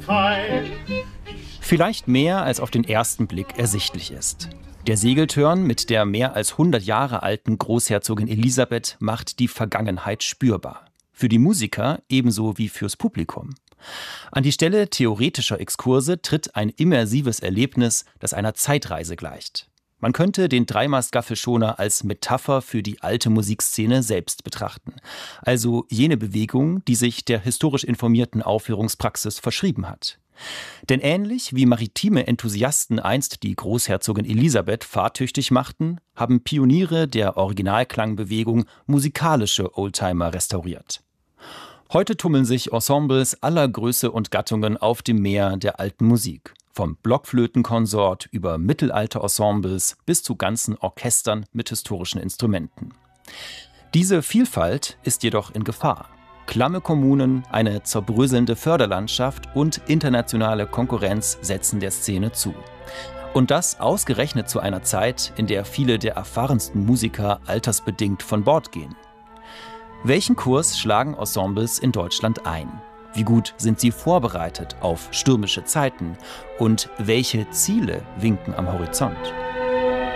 Vielleicht mehr, als auf den ersten Blick ersichtlich ist. Der Segeltörn mit der mehr als 100 Jahre alten Großherzogin Elisabeth macht die Vergangenheit spürbar. Für die Musiker ebenso wie fürs Publikum. An die Stelle theoretischer Exkurse tritt ein immersives Erlebnis, das einer Zeitreise gleicht. Man könnte den Dreimaß-Gaffelschoner als Metapher für die alte Musikszene selbst betrachten. Also jene Bewegung, die sich der historisch informierten Aufführungspraxis verschrieben hat. Denn ähnlich wie maritime Enthusiasten einst die Großherzogin Elisabeth fahrtüchtig machten, haben Pioniere der Originalklangbewegung musikalische Oldtimer restauriert. Heute tummeln sich Ensembles aller Größe und Gattungen auf dem Meer der alten Musik. Vom Blockflötenkonsort über Mittelalter-Ensembles bis zu ganzen Orchestern mit historischen Instrumenten. Diese Vielfalt ist jedoch in Gefahr. Klamme Kommunen, eine zerbröselnde Förderlandschaft und internationale Konkurrenz setzen der Szene zu. Und das ausgerechnet zu einer Zeit, in der viele der erfahrensten Musiker altersbedingt von Bord gehen. Welchen Kurs schlagen Ensembles in Deutschland ein? Wie gut sind sie vorbereitet auf stürmische Zeiten? Und welche Ziele winken am Horizont?